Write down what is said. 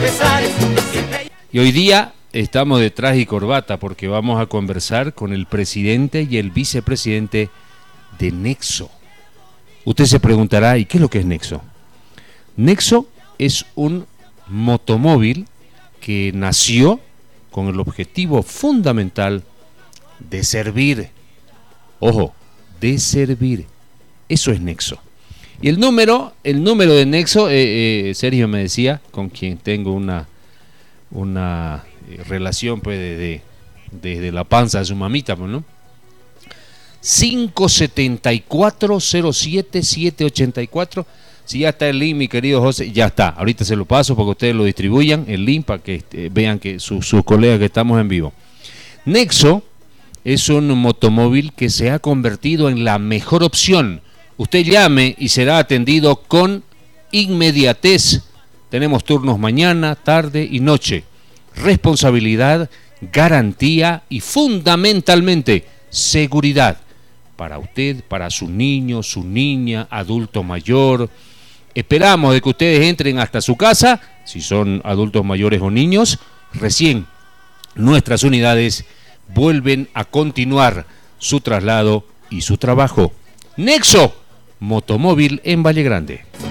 Y hoy día estamos de traje y corbata porque vamos a conversar con el presidente y el vicepresidente de Nexo. Usted se preguntará, ¿y qué es lo que es Nexo? Nexo es un motomóvil que nació con el objetivo fundamental de servir. Ojo, de servir. Eso es Nexo. Y el número de Nexo, Sergio me decía, con quien tengo una relación pues desde la panza de su mamita, pues, ¿no? 574-07-784. Si ya está el link, mi querido José, ya está. Ahorita se lo paso para que ustedes lo distribuyan, el link, para que vean que sus colegas que estamos en vivo. Nexo es un motomóvil que se ha convertido en la mejor opción. Usted llame y será atendido con inmediatez. Tenemos turnos mañana, tarde y noche. Responsabilidad, garantía y fundamentalmente seguridad. Para usted, para su niño, su niña, adulto mayor. Esperamos de que ustedes entren hasta su casa, si son adultos mayores o niños. Recién nuestras unidades vuelven a continuar su traslado y su trabajo. Nexo, motomóvil en Valle Grande.